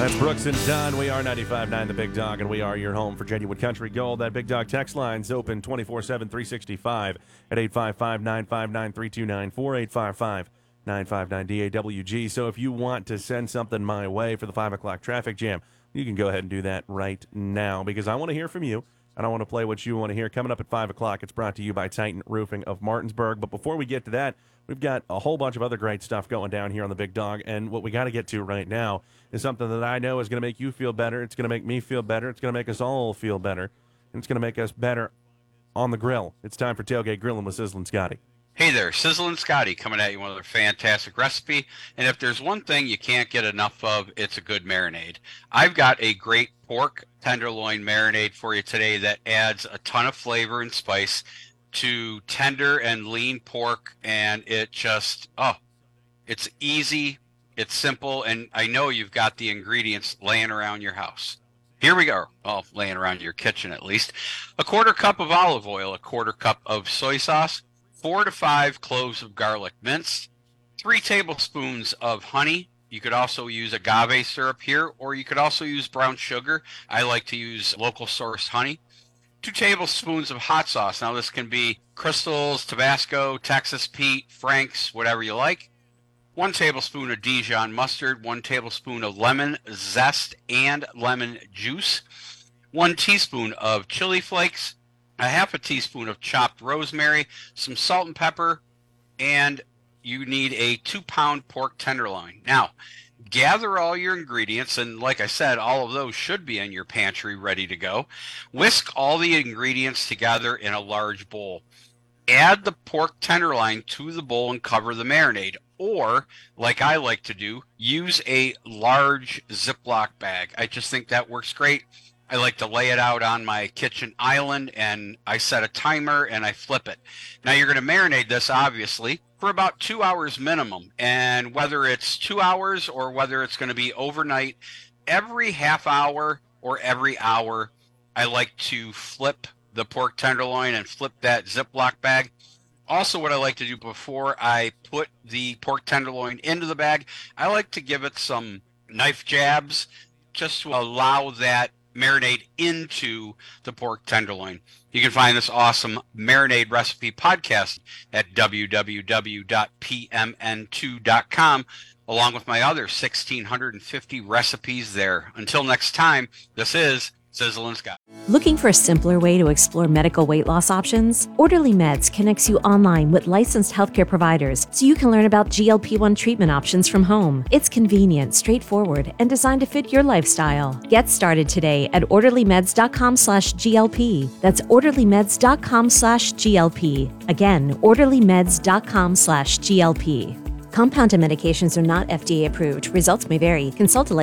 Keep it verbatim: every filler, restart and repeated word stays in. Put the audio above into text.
That's Brooks and Dunn. We are ninety-five point nine The Big Dog, and we are your home for genuine country gold. That Big Dog text line's open twenty-four seven, three sixty-five at eight five five, nine five nine, three two nine four, eight five five, nine five nine, D A W G. So if you want to send something my way for the five o'clock traffic jam, you can go ahead and do that right now, because I want to hear from you, and I want to play what you want to hear. Coming up at five o'clock, it's brought to you by Titan Roofing of Martinsburg. But before we get to that, we've got a whole bunch of other great stuff going down here on the Big Dog, and what we got to get to right now is something that I know is going to make you feel better. It's going to make me feel better. It's going to make us all feel better, and it's going to make us better on the grill. It's time for Tailgate Grilling with Sizzlin' Scotty. Hey there, Sizzlin' Scotty coming at you with another fantastic recipe. And if there's one thing you can't get enough of, it's a good marinade. I've got a great pork tenderloin marinade for you today that adds a ton of flavor and spice to tender and lean pork, and it just, oh, it's easy, it's simple, and I know you've got the ingredients laying around your house. Here we go. Well, laying around your kitchen at least. A quarter cup of olive oil, a quarter cup of soy sauce, four to five cloves of garlic minced, three tablespoons of honey. You could also use agave syrup here, or you could also use brown sugar. I like to use local sourced honey. Two tablespoons of hot sauce. Now this can be Crystals, Tabasco, Texas Pete, Frank's, whatever you like. One tablespoon of Dijon mustard, one tablespoon of lemon zest and lemon juice, one teaspoon of chili flakes, a half a teaspoon of chopped rosemary, some salt and pepper, and you need a two-pound pork tenderloin. Now, gather all your ingredients, and like I said, all of those should be in your pantry ready to go. Whisk all the ingredients together in a large bowl. Add the pork tenderloin to the bowl and cover the marinade. Or, like I like to do, use a large Ziploc bag. I just think that works great. I like to lay it out on my kitchen island, and I set a timer and I flip it. Now you're going to marinate this, obviously, for about two hours minimum. And whether it's two hours or whether it's going to be overnight, every half hour or every hour, I like to flip the pork tenderloin and flip that Ziploc bag. Also, what I like to do before I put the pork tenderloin into the bag, I like to give it some knife jabs just to allow that marinade into the pork tenderloin. You can find this awesome marinade recipe podcast at w w w dot p m n two dot com, along with my other one thousand six hundred fifty recipes there. Until next time, this is Sizzlin' Scott. Looking for a simpler way to explore medical weight loss options? Orderly Meds connects you online with licensed healthcare providers so you can learn about G L P one treatment options from home. It's convenient, straightforward, and designed to fit your lifestyle. Get started today at orderlymeds.com slash GLP. That's orderlymeds.com slash GLP. Again, orderlymeds.com slash GLP. Compounded medications are not F D A approved. Results may vary. Consult a